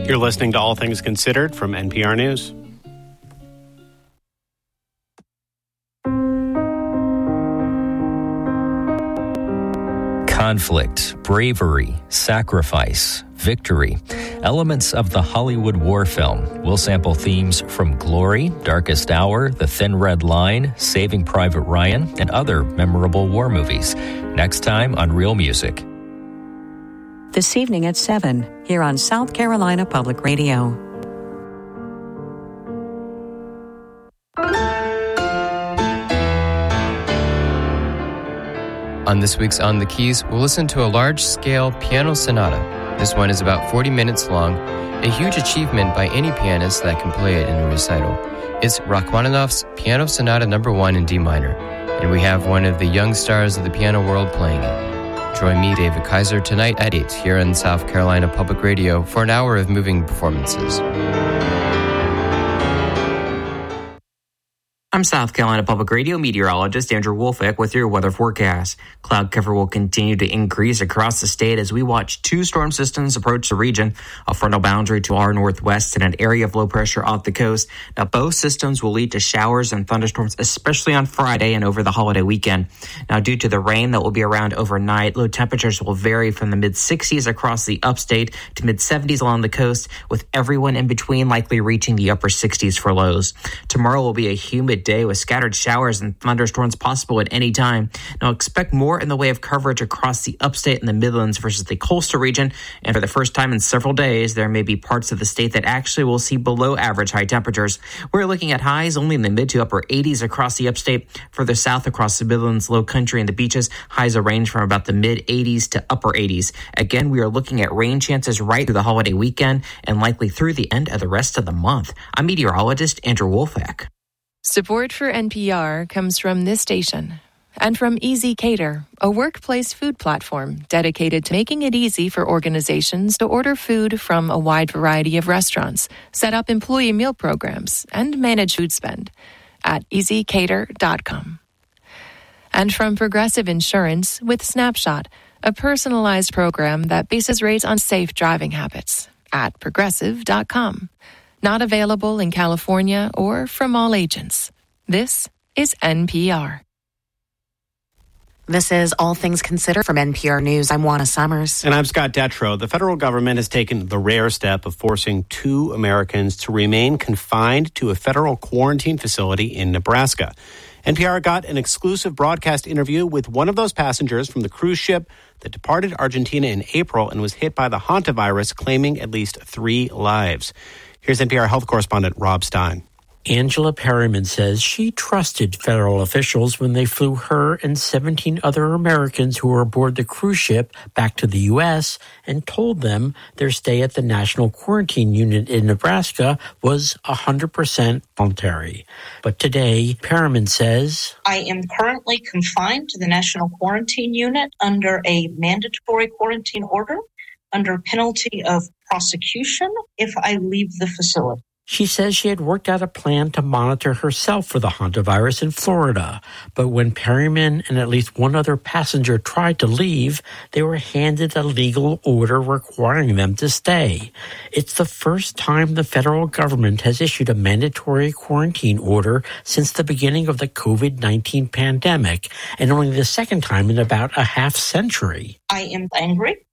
You're listening to All Things Considered from NPR News. Conflict, bravery, sacrifice, victory. Elements of the Hollywood war film will sample themes from Glory, Darkest Hour, The Thin Red Line, Saving Private Ryan, and other memorable war movies. Next time on Real Music. This evening at 7, here on South Carolina Public Radio. On this week's On the Keys, we'll listen to a large-scale piano sonata. This one is about 40 minutes long, a huge achievement by any pianist that can play it in a recital. It's Rachmaninoff's Piano Sonata No. 1 in D minor, and we have one of the young stars of the piano world playing it. Join me, David Kaiser, tonight at 8 here on South Carolina Public Radio for an hour of moving performances. I'm South Carolina Public Radio meteorologist Andrew Wolfeck with your weather forecast. Cloud cover will continue to increase across the state as we watch two storm systems approach the region, a frontal boundary to our northwest and an area of low pressure off the coast. Now, both systems will lead to showers and thunderstorms, especially on Friday and over the holiday weekend. Now, due to the rain that will be around overnight, low temperatures will vary from the mid-60s across the upstate to mid-70s along the coast, with everyone in between likely reaching the upper 60s for lows. Tomorrow will be a humid day with scattered showers and thunderstorms possible at any time. Now expect more in the way of coverage across the upstate and the Midlands versus the coastal region. And for the first time in several days, there may be parts of the state that actually will see below average high temperatures. We're looking at highs only in the mid to upper 80s across the upstate. Further south across the Midlands, low country and the beaches, highs will range from about the mid 80s to upper 80s. Again, we are looking at rain chances right through the holiday weekend and likely through the end of the rest of the month. I'm meteorologist Andrew Wolfeck. Support for NPR comes from this station and from Easy Cater, a workplace food platform dedicated to making it easy for organizations to order food from a wide variety of restaurants, set up employee meal programs, and manage food spend at easycater.com. And from Progressive Insurance with Snapshot, a personalized program that bases rates on safe driving habits at progressive.com. Not available in California or from all agents. This is NPR. This is All Things Considered from NPR News. I'm Juana Summers. And I'm Scott Detrow. The federal government has taken the rare step of forcing 2 Americans to remain confined to a federal quarantine facility in Nebraska. NPR got an exclusive broadcast interview with one of those passengers from the cruise ship that departed Argentina in April and was hit by the hantavirus, claiming at least 3 lives. Here's NPR health correspondent Rob Stein. Angela Perryman says she trusted federal officials when they flew her and 17 other Americans who were aboard the cruise ship back to the U.S. and told them their stay at the National Quarantine Unit in Nebraska was 100% voluntary. But today, Perryman says, I am currently confined to the National Quarantine Unit under a mandatory quarantine order under penalty of prosecution if I leave the facility. She says she had worked out a plan to monitor herself for the hantavirus in Florida. But when Perryman and at least one other passenger tried to leave, they were handed a legal order requiring them to stay. It's the first time the federal government has issued a mandatory quarantine order since the beginning of the COVID-19 pandemic, and only the second time in about a half century. I am angry.